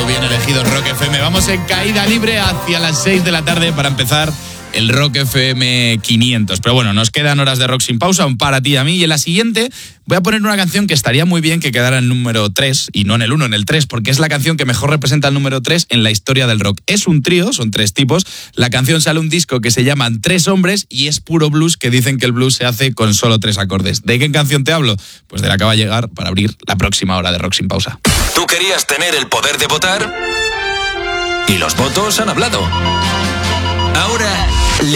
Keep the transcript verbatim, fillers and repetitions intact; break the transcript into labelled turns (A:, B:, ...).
A: todo bien elegido en Rock F M. Vamos en caída libre hacia las seis de la tarde para empezar el Rock F M quinientos. Pero bueno, nos quedan horas de rock sin pausa, aún para ti y a mí. Y en la siguiente voy a poner una canción que estaría muy bien que quedara en el número tres, y no en el uno, en el tres, porque es la canción que mejor representa el número tres en la historia del rock. Es un trío, son tres tipos. La canción sale un disco que se llaman Tres Hombres y es puro blues, que dicen que el blues se hace con solo tres acordes. ¿De qué canción te hablo? Pues de la que va a llegar para abrir la próxima hora de Rock sin pausa.
B: ¿Tú querías tener el poder de votar? Y los votos han hablado. Ahora